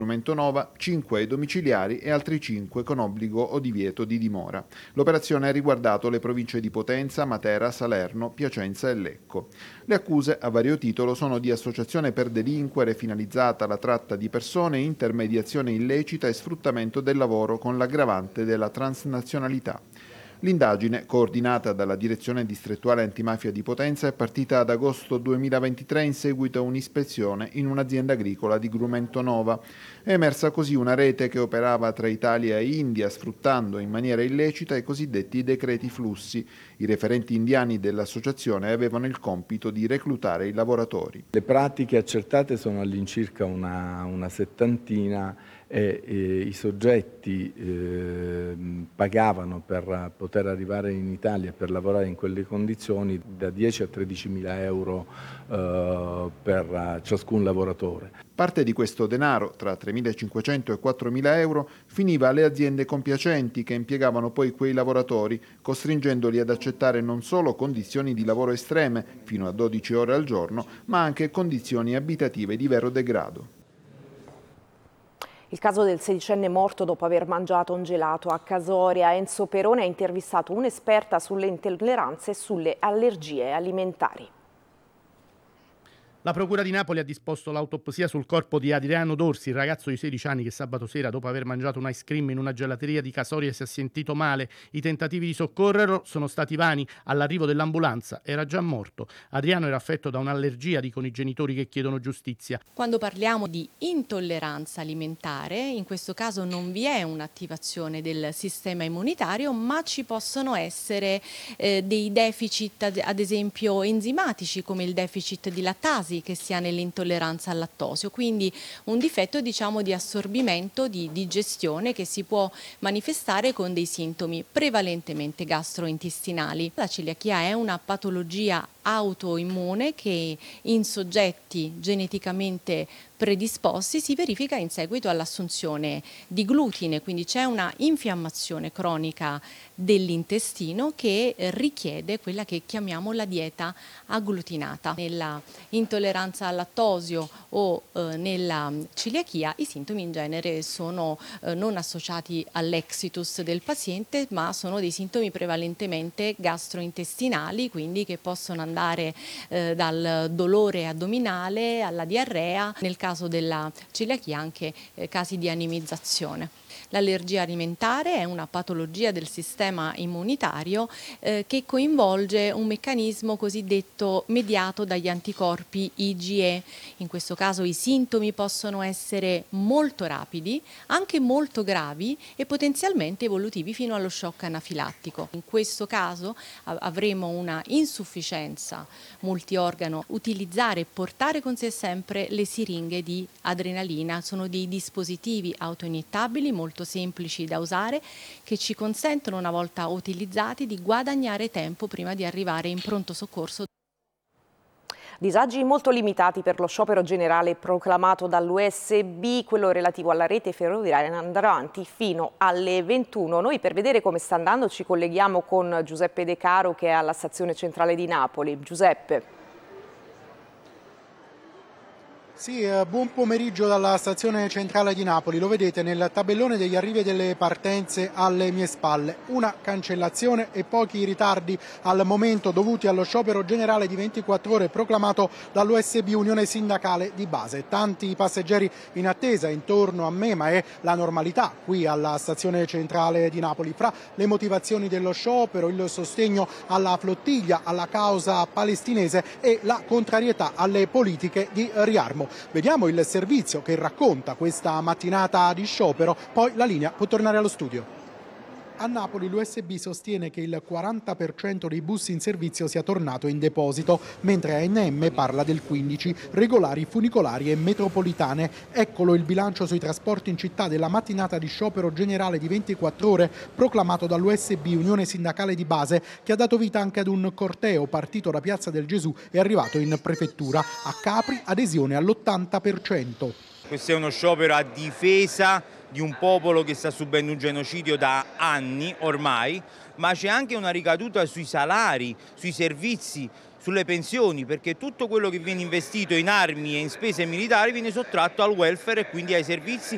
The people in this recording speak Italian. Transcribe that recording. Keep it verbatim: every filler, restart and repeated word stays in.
Strumento Nova, cinque ai domiciliari e altri cinque con obbligo o divieto di dimora. L'operazione ha riguardato le province di Potenza, Matera, Salerno, Piacenza e Lecco. Le accuse a vario titolo sono di associazione per delinquere finalizzata alla tratta di persone, intermediazione illecita e sfruttamento del lavoro con l'aggravante della transnazionalità. L'indagine, coordinata dalla Direzione Distrettuale Antimafia di Potenza, è partita ad agosto duemilaventitré in seguito a un'ispezione in un'azienda agricola di Grumento Nova. È emersa così una rete che operava tra Italia e India, sfruttando in maniera illecita i cosiddetti decreti flussi. I referenti indiani dell'associazione avevano il compito di reclutare i lavoratori. Le pratiche accertate sono all'incirca una, una settantina e, e i soggetti eh, pagavano per poter arrivare in Italia e per lavorare in quelle condizioni da dieci a tredicimila euro eh, per ciascun lavoratore. Parte di questo denaro, tra tremilacinquecento e quattromila euro, finiva alle aziende compiacenti che impiegavano poi quei lavoratori, costringendoli ad accettare non solo condizioni di lavoro estreme, fino a dodici ore al giorno, ma anche condizioni abitative di vero degrado. Il caso del sedicenne morto dopo aver mangiato un gelato a Casoria. Enzo Perone ha intervistato un'esperta sulle intolleranze e sulle allergie alimentari. La Procura di Napoli ha disposto l'autopsia sul corpo di Adriano Dorsi, il ragazzo di sedici anni che sabato sera, dopo aver mangiato un ice cream in una gelateria di Casoria, si è sentito male. I tentativi di soccorrerlo sono stati vani. All'arrivo dell'ambulanza era già morto. Adriano era affetto da un'allergia, dicono i genitori che chiedono giustizia. Quando parliamo di intolleranza alimentare, in questo caso non vi è un'attivazione del sistema immunitario, ma ci possono essere eh, dei deficit, ad, ad esempio enzimatici, come il deficit di lattasi che si ha nell'intolleranza al lattosio, quindi un difetto, diciamo, di assorbimento, di digestione, che si può manifestare con dei sintomi prevalentemente gastrointestinali. La celiachia è una patologia autoimmune che in soggetti geneticamente predisposti si verifica in seguito all'assunzione di glutine, quindi c'è una infiammazione cronica dell'intestino che richiede quella che chiamiamo la dieta agglutinata. Nella intolleranza al lattosio o eh, nella celiachia i sintomi in genere sono eh, non associati all'exitus del paziente, ma sono dei sintomi prevalentemente gastrointestinali, quindi che possono andare eh, dal dolore addominale alla diarrea, nel caso della celiachia anche eh, casi di anemizzazione. L'allergia alimentare è una patologia del sistema immunitario eh, che coinvolge un meccanismo cosiddetto mediato dagli anticorpi I G E. In questo caso i sintomi possono essere molto rapidi, anche molto gravi e potenzialmente evolutivi fino allo shock anafilattico. In questo caso avremo una insufficienza multiorgano. Utilizzare e portare con sé sempre le siringhe di adrenalina. Sono dei dispositivi autoiniettabili molto semplici da usare che ci consentono, una volta utilizzati, di guadagnare tempo prima di arrivare in pronto soccorso. Disagi molto limitati per lo sciopero generale proclamato dall'U S B, quello relativo alla rete ferroviaria andrà avanti fino alle ventuno. Noi per vedere come sta andando ci colleghiamo con Giuseppe De Caro che è alla stazione centrale di Napoli. Giuseppe. Sì, eh, buon pomeriggio dalla stazione centrale di Napoli. Lo vedete nel tabellone degli arrivi e delle partenze alle mie spalle. Una cancellazione e pochi ritardi al momento dovuti allo sciopero generale di ventiquattro ore proclamato dall'U S B, Unione Sindacale di Base. Tanti passeggeri in attesa intorno a me, ma è la normalità qui alla stazione centrale di Napoli. Fra le motivazioni dello sciopero, il sostegno alla flottiglia, alla causa palestinese e la contrarietà alle politiche di riarmo. Vediamo il servizio che racconta questa mattinata di sciopero, poi la linea può tornare allo studio. A Napoli l'U S B sostiene che il quaranta per cento dei bus in servizio sia tornato in deposito, mentre A N M parla del quindici per cento, regolari, funicolari e metropolitane. Eccolo il bilancio sui trasporti in città della mattinata di sciopero generale di ventiquattro ore proclamato dall'U S B, Unione Sindacale di Base, che ha dato vita anche ad un corteo partito da Piazza del Gesù e arrivato in prefettura. A Capri adesione all'ottanta per cento. Questo è uno sciopero a difesa di un popolo che sta subendo un genocidio da anni ormai, ma c'è anche una ricaduta sui salari, sui servizi, sulle pensioni, perché tutto quello che viene investito in armi e in spese militari viene sottratto al welfare e quindi ai servizi